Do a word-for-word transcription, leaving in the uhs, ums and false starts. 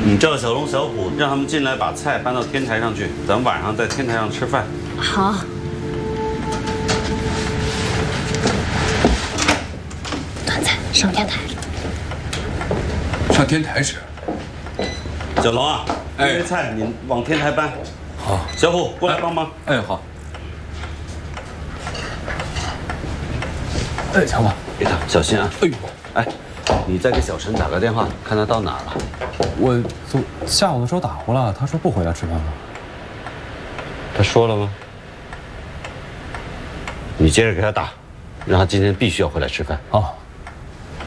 你叫小龙、小虎，让他们进来把菜搬到天台上去，咱们晚上在天台上吃饭。 好。端菜上天台。 上天台吃。 小龙啊， 哎， 这些菜你往天台搬。 好。 小虎过来帮忙。 哎，好。哎，强子， 别动，小心啊！ 哎呦， 哎，你再给小陈打个电话，看他到哪儿了。 我昨下午的时候打过了，他说不回来吃饭了。 他说了吗？你接着给他打，让他今天必须要回来吃饭。 好。